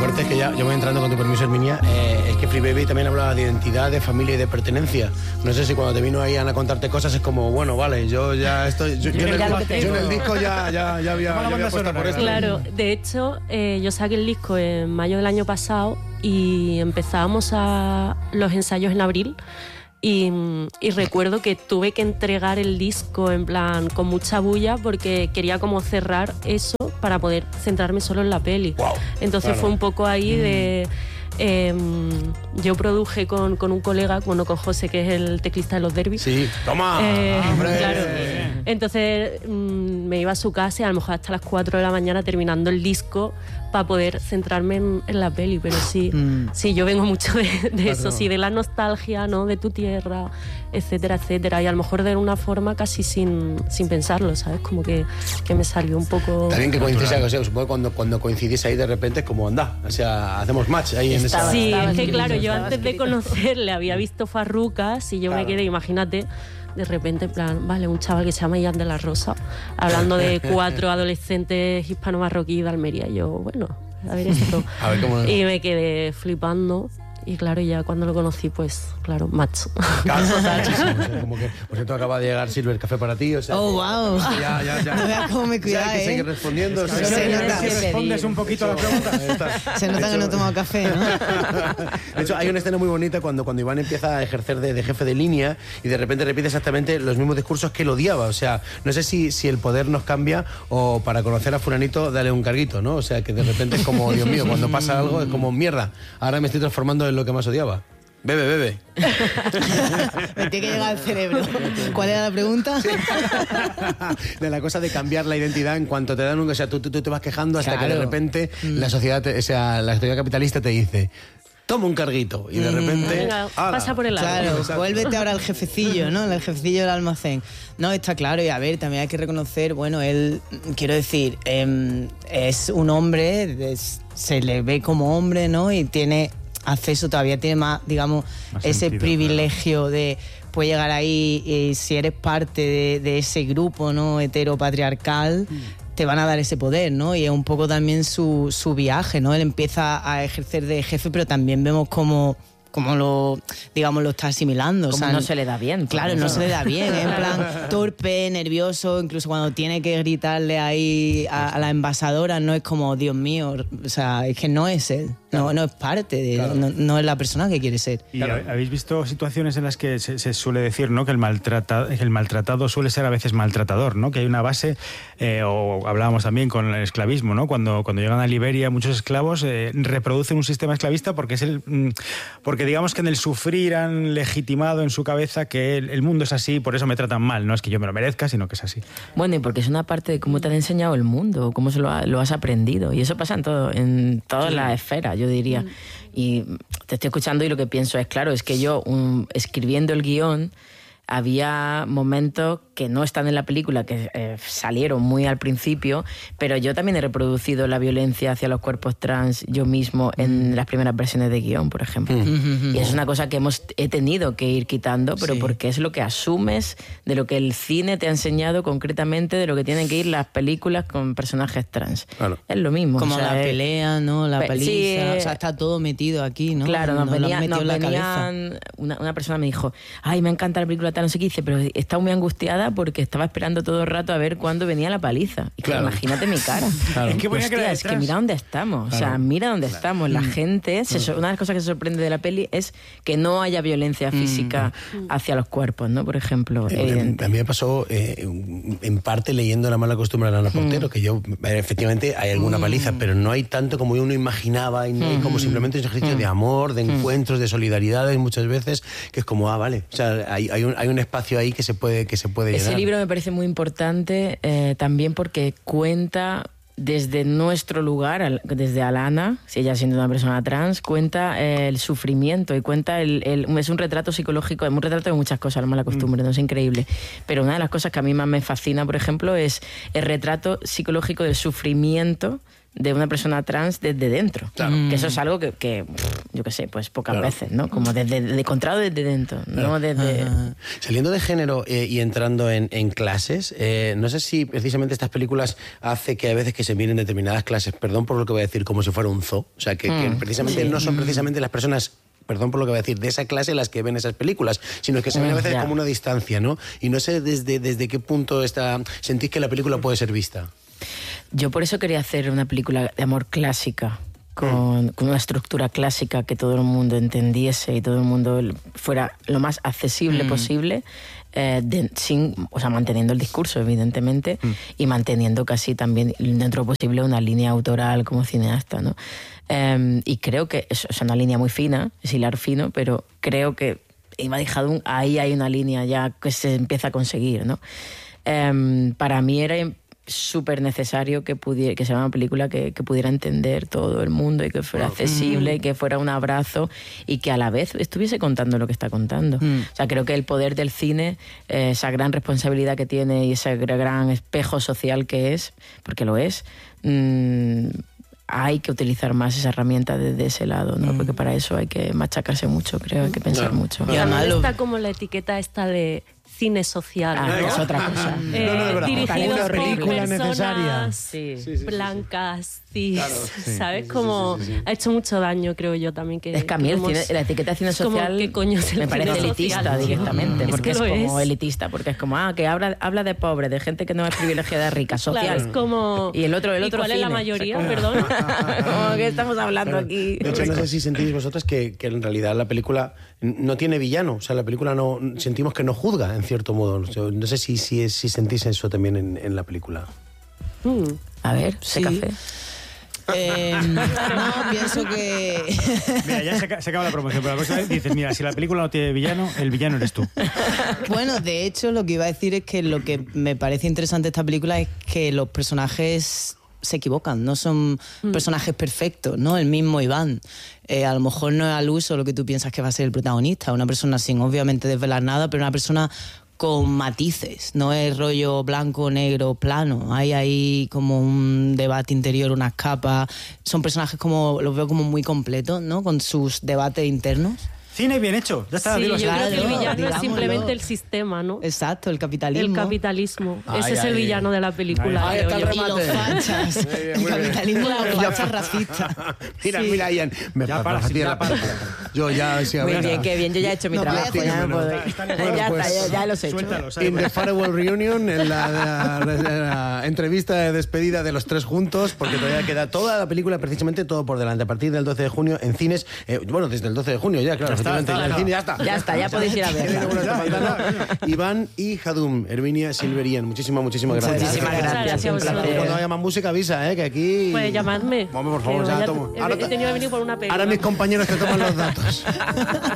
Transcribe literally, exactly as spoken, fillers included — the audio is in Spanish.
fuerte es que ya yo voy entrando con tu permiso, Herminia, eh, es que Free Baby también hablaba de identidad, de familia y de pertenencia. No sé si cuando te vino ahí Ana a contarte cosas es como, bueno, vale, yo ya estoy... Yo, yo, yo, en, el, yo en el disco ya, ya, ya había, ya había puesto por esto. Claro, de hecho, eh, yo saqué el disco en mayo del año pasado y empezábamos a los ensayos en abril. Y, y recuerdo que tuve que entregar el disco en plan con mucha bulla porque quería como cerrar eso para poder centrarme solo en la peli. Wow, entonces claro. Fue un poco ahí de... Eh, yo produje con, con un colega, bueno, con José, que es el teclista de los Derbys. Sí, toma, eh, hombre. Claro. Entonces mmm, me iba a su casa y a lo mejor hasta las cuatro de la mañana terminando el disco para poder centrarme en, en la peli. Pero sí, mm. sí, yo vengo mucho de, de claro. eso, sí, de la nostalgia, ¿no? De tu tierra, etcétera, etcétera. Y a lo mejor de una forma casi sin, sin pensarlo, ¿sabes? Como que, que me salió un poco... También que coincidís, o sea, supongo que cuando, cuando coincidís ahí de repente es como, anda, o sea, hacemos match ahí en esa... Sí, es que claro, yo antes de conocerle había visto Farrucas y yo claro. me quedé, imagínate... De repente, en plan, vale, un chaval que se llama Ian de la Rosa, hablando de cuatro adolescentes hispano-marroquíes de Almería. Y yo, bueno, a ver esto. A ver cómo... Y me quedé flipando. Y claro, ya cuando lo conocí, pues, claro, macho. Caso, como que, por cierto, acaba de llegar Silver Café para ti, o sea... ¡Oh, wow! Ya, ya, ya. No veas cómo me cuida, hay que ¿eh? seguir respondiendo. Se, se nota. Si respondes un poquito a la pregunta. Se nota que no he tomado café, ¿no? De hecho, hay una escena muy bonita cuando, cuando Iván empieza a ejercer de, de jefe de línea y de repente repite exactamente los mismos discursos que él odiaba. O sea, no sé si, si el poder nos cambia o para conocer a fulanito dale un carguito, ¿no? O sea, que de repente es como, Dios mío, cuando pasa algo es como, mierda, ahora me estoy transformando en lo que más odiaba. Bebe, bebe. Me tiene que llegar al cerebro. ¿Cuál era la pregunta? Sí. De la cosa de cambiar la identidad en cuanto te dan un... O sea, tú, tú, tú te vas quejando hasta claro. que de repente mm. la sociedad, te, o sea, la sociedad capitalista te dice... Toma un carguito y de repente... Venga, pasa por el lado. Claro, exacto. Vuélvete ahora al jefecillo, ¿no? El jefecillo del almacén. No, está claro, y a ver, también hay que reconocer, bueno, él, quiero decir, eh, es un hombre, es, se le ve como hombre, ¿no? Y tiene acceso, todavía tiene más, digamos, más ese sentido, privilegio claro. de... Puede llegar ahí y si eres parte de, de ese grupo, ¿no? Heteropatriarcal... Mm. te van a dar ese poder, ¿no? Y es un poco también su, su viaje, ¿no? Él empieza a ejercer de jefe, pero también vemos cómo, cómo lo, digamos, lo está asimilando. Como o sea, no se le da bien. Claro, no se le da bien, ¿eh? En plan torpe, nervioso, incluso cuando tiene que gritarle ahí a, a la envasadora, no es como, Dios mío, o sea, es que no es él. No, no es parte de claro. no, no es la persona que quiere ser. ¿Y claro. habéis visto situaciones en las que se, se suele decir, ¿no? que el, maltrata, el maltratado suele ser a veces maltratador, ¿no? Que hay una base, eh, o hablábamos también con el esclavismo, ¿no? Cuando, cuando llegan a Liberia muchos esclavos eh, reproducen un sistema esclavista porque es el porque digamos que en el sufrir han legitimado en su cabeza que el, el mundo es así, por eso me tratan mal, no es que yo me lo merezca, sino que es así. Bueno, y porque es una parte de cómo te han enseñado el mundo, cómo se lo, ha, lo has aprendido, y eso pasa en todo, en todas sí. las esferas, yo diría. Mm. Y te estoy escuchando y lo que pienso es, claro, es que yo um, escribiendo el guión había momentos que no están en la película, que eh, salieron muy al principio, pero yo también he reproducido la violencia hacia los cuerpos trans yo mismo en las primeras versiones de guión, por ejemplo. Mm. Y es una cosa que hemos he tenido que ir quitando, pero sí. porque es lo que asumes de lo que el cine te ha enseñado concretamente, de lo que tienen que ir las películas con personajes trans. Claro. Es lo mismo. Como o sea, la pelea, ¿no? La paliza. Sí, eh, o sea, está todo metido aquí, ¿no? Claro, nos, nos venía, nos nos venían... Una, una persona me dijo, ay, me encanta la película tal, no sé qué, dice, pero estaba muy angustiada porque estaba esperando todo el rato a ver cuándo venía la paliza. Y claro. claro, imagínate mi cara. Claro. Es que, hostia, es que mira dónde estamos. Claro. O sea, mira dónde claro. estamos. La gente, se, una de las cosas que se sorprende de la peli es que no haya violencia física mm. hacia los cuerpos, ¿no? Por ejemplo, eh, evidente. A mí me pasó, eh, en parte, leyendo La mala costumbre de Ana Portero, mm. que yo, efectivamente, hay alguna mm. paliza, pero no hay tanto como uno imaginaba, y no hay como simplemente un ejercicio mm. de amor, de encuentros, de solidaridad, muchas veces, que es como, ah, vale, o sea, hay, hay, un, hay un espacio ahí que se puede, que se puede llenar. Ese libro me parece muy importante eh, también porque cuenta desde nuestro lugar, desde Alana, si ella siendo una persona trans, cuenta eh, el sufrimiento y cuenta el, el, es un retrato psicológico, es un retrato de muchas cosas, la mala costumbre, mm. no es increíble, pero una de las cosas que a mí más me fascina, por ejemplo, es el retrato psicológico del sufrimiento de una persona trans desde dentro, claro. que eso es algo que, que pff, yo qué sé, pues pocas claro. veces, ¿no? Como desde de, de encontrado desde dentro, claro. no desde... Uh-huh. Saliendo de género eh, y entrando en, en clases, eh, no sé si precisamente estas películas hace que a veces que se miren determinadas clases, perdón por lo que voy a decir, como si fuera un zoo, o sea, que, mm. que precisamente sí. no son precisamente las personas... perdón por lo que voy a decir, de esa clase las que ven esas películas, sino que se ven a veces yeah. como una distancia, ¿no? Y no sé desde, desde qué punto está, sentís que la película puede ser vista. Yo por eso quería hacer una película de amor clásica, con, mm. con una estructura clásica que todo el mundo entendiese y todo el mundo fuera lo más accesible mm. posible, eh, de, sin, o sea, manteniendo el discurso, evidentemente, mm. y manteniendo casi también dentro de lo posible una línea autoral como cineasta, ¿no? Um, y creo que es, es una línea muy fina, es hilar fino, pero creo que Inma Hadum, ahí hay una línea ya que se empieza a conseguir, ¿no? Um, para mí era súper necesario que pudiera, que sea una película que, que pudiera entender todo el mundo y que fuera wow. accesible, mm. y que fuera un abrazo y que a la vez estuviese contando lo que está contando. Mm. O sea, creo que el poder del cine, eh, esa gran responsabilidad que tiene y ese gran espejo social que es, porque lo es, mmm, hay que utilizar más esa herramienta desde ese lado, ¿no? Mm. Porque para eso hay que machacarse mucho, creo, hay que pensar claro. mucho. Y además está como la etiqueta esta de cine social, ah, ¿no? Es otra cosa. Eh, no, no, de verdad. Dirigidos una película por necesaria. Sí. Sí, sí, blancas, cis, claro, sí. ¿sabes? Sí, como sí, sí, sí. ha hecho mucho daño, creo yo también. Que, es que a mí que el hemos, cine, la etiqueta de cine social ¿qué coño es el me parece cine elitista social? directamente, Es porque que es, lo como es. elitista, porque es como, ah, que habla, habla de pobre, de gente que no es privilegiada rica, social. Claro, es como... Y el otro, el otro ¿Y cuál cine? es la mayoría, O sea, perdón? Como que estamos hablando claro. aquí. De hecho, no sé si sentís vosotras que, que en realidad la película no tiene villano, o sea, la película no sentimos que no juzga, en cierto modo. No sé si, si, si sentís eso también en, en la película. Mm. A ver, sé sí. café. Eh, no, pienso que... Mira, ya se, se acaba la promoción, pero la próxima vez dices, mira, si la película no tiene villano, el villano eres tú. Bueno, de hecho, lo que iba a decir es que lo que me parece interesante de esta película es que los personajes se equivocan, no son mm. personajes perfectos, ¿no? El mismo Iván. Eh, a lo mejor no es al uso lo que tú piensas que va a ser el protagonista, una persona sin obviamente desvelar nada, pero una persona con matices, no es rollo blanco, negro, plano. Hay ahí como un debate interior, unas capas. Son personajes como, los veo como muy completos, ¿no? Con sus debates internos. Cine bien hecho, ya está. Sí, dilo, yo claro, creo que el villano digámoslo. es simplemente el sistema, ¿no? Exacto, el capitalismo. El capitalismo. Ay, Ese ay, es el villano de la película. Ahí está el Y los fachas. El capitalismo y los fachas racistas. Mira, Sí. mira, Ian. Me Ya para, para, para, ya para. Yo ya... Sí, Muy ahora- bien, qué bien, yo ya he hecho mi No, trabajo, ya me no, puedo no, ir. está- está- Ya está, pues, ya, ya los he hecho. Suéltalo, ¿sabes? In the Farewell Reunion, en la, la- la entrevista de despedida de los tres juntos, porque todavía queda toda la película, precisamente todo por delante. A partir del doce de junio en cines, eh, bueno, desde el doce de junio ya, claro, está, efectivamente, está, ya en el está. cine ya está. Ya está, ya podéis ir a verla. Iván y Hadum, Herminia Silverian, muchísimas, muchísimas gracias. Muchísimas Muchas gracias, gracias a un vosotros. placer. Cuando haya más música avisa, ¿eh? Que aquí... Pues llamadme. Vamos, por favor, Que ya vaya- tomo. he- Ahora he tenido que venir por una película. Ahora mis compañeros que toman los datos.